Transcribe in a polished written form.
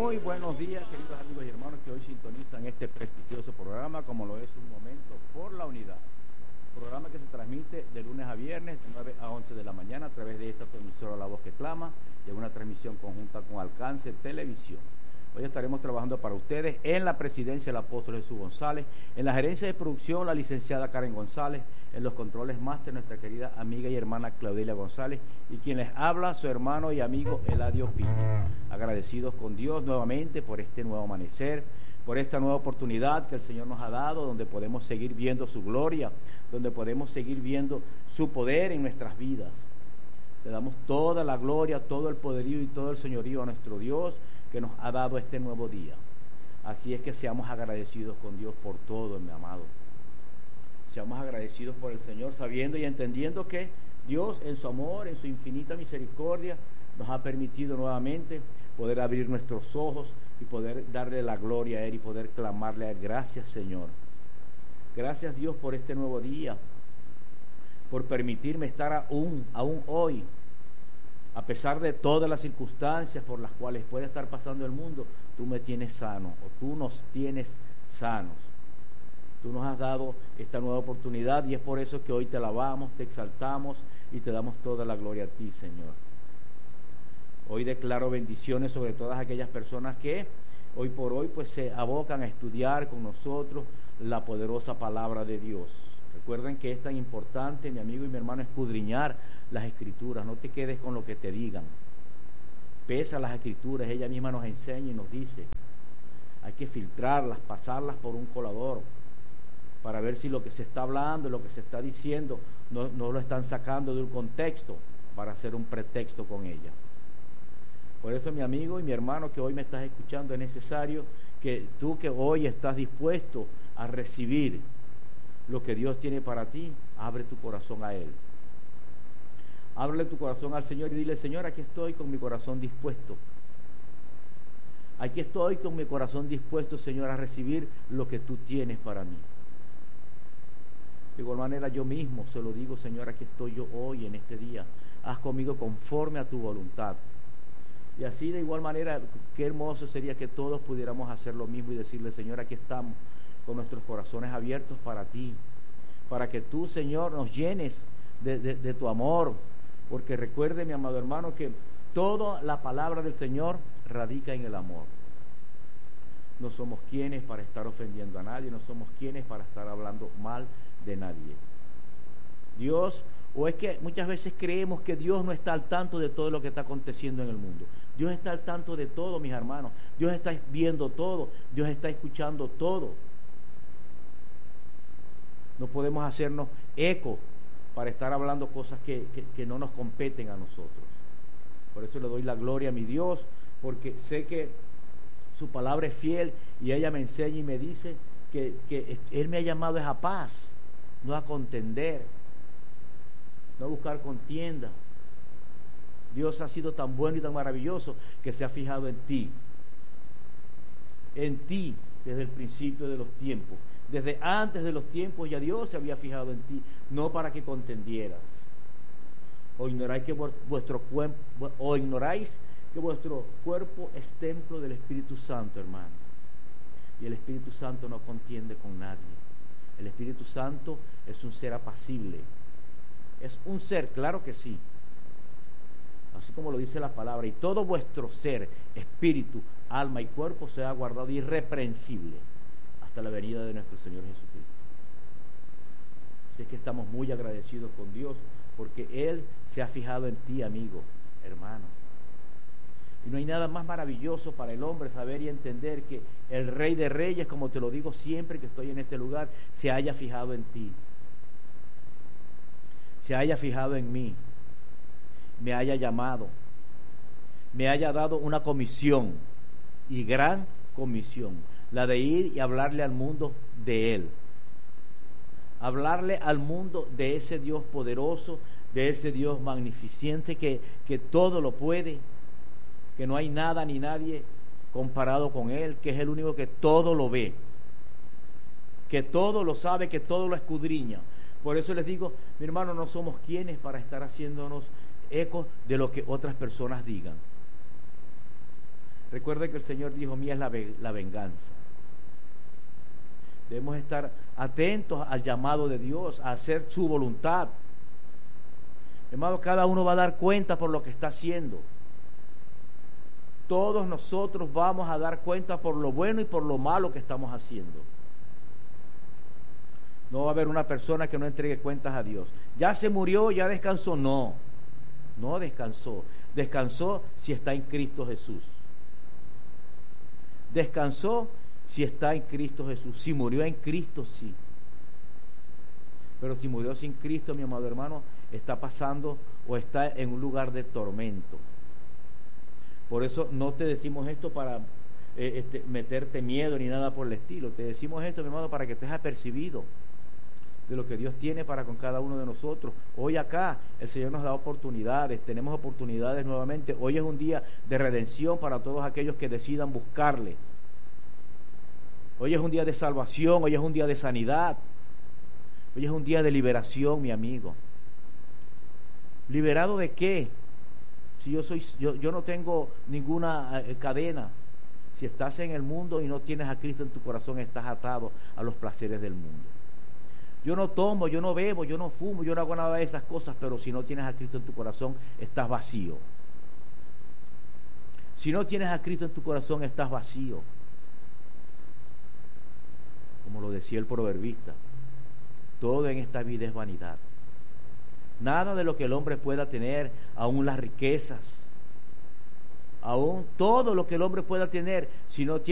Muy buenos días, queridos amigos y hermanos que hoy sintonizan este prestigioso programa, como lo es Un Momento por la Unidad. Programa que se transmite de lunes a viernes, de 9 a 11 de la mañana, a través de esta emisora La Voz que Clama, y en una transmisión conjunta con Alcance Televisión. Hoy estaremos trabajando para ustedes en la presidencia el apóstol Jesús González, en la gerencia de producción la licenciada Karen González, en los controles máster nuestra querida amiga y hermana Claudelia González, y quien les habla su hermano y amigo Eladio Piña. Agradecidos con Dios nuevamente por este nuevo amanecer, por esta nueva oportunidad que el Señor nos ha dado, donde podemos seguir viendo su gloria, donde podemos seguir viendo su poder en nuestras vidas. Le damos toda la gloria, todo el poderío y todo el señorío a nuestro Dios, que nos ha dado este nuevo día. Así es que seamos agradecidos con Dios por todo, mi amado. Seamos agradecidos por el Señor, sabiendo y entendiendo que Dios en su amor, en su infinita misericordia, nos ha permitido nuevamente poder abrir nuestros ojos y poder darle la gloria a Él y poder clamarle a Él. Gracias, Señor. Gracias, Dios, por este nuevo día, por permitirme estar aún hoy, a pesar de todas las circunstancias por las cuales puede estar pasando el mundo. Tú me tienes sano, o tú nos tienes sanos. Tú nos has dado esta nueva oportunidad y es por eso que hoy te alabamos, te exaltamos y te damos toda la gloria a ti, Señor. Hoy declaro bendiciones sobre todas aquellas personas que hoy por hoy pues se abocan a estudiar con nosotros la poderosa palabra de Dios. Recuerden que es tan importante, mi amigo y mi hermano, escudriñar las Escrituras. No te quedes con lo que te digan. Pesa las Escrituras, ella misma nos enseña y nos dice. Hay que filtrarlas, pasarlas por un colador, para ver si lo que se está hablando, lo que se está diciendo, no lo están sacando de un contexto, para hacer un pretexto con ella. Por eso, mi amigo y mi hermano que hoy me estás escuchando, es necesario que tú que hoy estás dispuesto a recibir lo que Dios tiene para ti, abre tu corazón a Él. Ábrele tu corazón al Señor y dile: Señor, aquí estoy con mi corazón dispuesto. Aquí estoy con mi corazón dispuesto, Señor, a recibir lo que tú tienes para mí. De igual manera yo mismo se lo digo: Señor, aquí estoy yo hoy en este día. Haz conmigo conforme a tu voluntad. Y así de igual manera, qué hermoso sería que todos pudiéramos hacer lo mismo y decirle: Señor, aquí estamos con nuestros corazones abiertos para ti, para que tú, Señor, nos llenes de tu amor, porque recuerde, mi amado hermano, que toda la palabra del Señor radica en el amor. No somos quienes para estar ofendiendo a nadie, no somos quienes para estar hablando mal de nadie. Dios, o es que muchas veces creemos que Dios no está al tanto de todo lo que está aconteciendo en el mundo. Dios está al tanto de todo, mis hermanos. Dios está viendo todo, Dios está escuchando todo. No podemos hacernos eco para estar hablando cosas que no nos competen a nosotros. Por eso le doy la gloria a mi Dios, porque sé que su palabra es fiel y ella me enseña y me dice que Él me ha llamado es a paz, no a contender, no a buscar contienda. Dios ha sido tan bueno y tan maravilloso que se ha fijado en ti desde el principio de los tiempos. Desde antes de los tiempos ya Dios se había fijado en ti, no para que contendieras. O ignoráis que vuestro cuerpo es templo del Espíritu Santo, hermano. Y el Espíritu Santo no contiende con nadie. El Espíritu Santo es un ser apacible. Es un ser, claro que sí. Así como lo dice la palabra. Y todo vuestro ser, espíritu, alma y cuerpo sea guardado irreprensible hasta la venida de nuestro Señor Jesucristo. Así es que estamos muy agradecidos con Dios, porque Él se ha fijado en ti, amigo, hermano. Y no hay nada más maravilloso para el hombre saber y entender que el Rey de Reyes, como te lo digo siempre que estoy en este lugar, se haya fijado en ti, se haya fijado en mí, me haya llamado, me haya dado una comisión, y gran comisión, la de ir y hablarle al mundo de Él, hablarle al mundo de ese Dios poderoso, de ese Dios magnificente que todo lo puede, que no hay nada ni nadie comparado con Él, que es el único que todo lo ve, que todo lo sabe, que todo lo escudriña. Por eso les digo, mi hermano, no somos quienes para estar haciéndonos eco de lo que otras personas digan. Recuerde que el Señor dijo, mía es la venganza. Debemos estar atentos al llamado de Dios, a hacer su voluntad. Hermano, cada uno va a dar cuenta por lo que está haciendo. Todos nosotros vamos a dar cuenta por lo bueno y por lo malo que estamos haciendo. No va a haber una persona que no entregue cuentas a Dios. Ya se murió, ya descansó. No descansó. Descansó si está en Cristo Jesús. Descansó si está en Cristo Jesús. Si murió en Cristo, sí. Pero si murió sin Cristo, mi amado hermano, está pasando o está en un lugar de tormento. Por eso no te decimos esto para meterte miedo ni nada por el estilo. Te decimos esto, mi hermano, para que estés apercibido de lo que Dios tiene para con cada uno de nosotros. Hoy acá el Señor nos da oportunidades, tenemos oportunidades nuevamente. Hoy es un día de redención para todos aquellos que decidan buscarle. Hoy es un día de salvación, hoy es un día de sanidad, hoy es un día de liberación, mi amigo. ¿Liberado de qué? Si yo no tengo ninguna cadena. Si estás en el mundo y no tienes a Cristo en tu corazón, estás atado a los placeres del mundo. Yo no tomo, yo no bebo, yo no fumo, yo no hago nada de esas cosas, pero si no tienes a Cristo en tu corazón, estás vacío. Si no tienes a Cristo en tu corazón, estás vacío. Como lo decía el proverbista, todo en esta vida es vanidad. Nada de lo que el hombre pueda tener, aún las riquezas, aún todo lo que el hombre pueda tener, si no tiene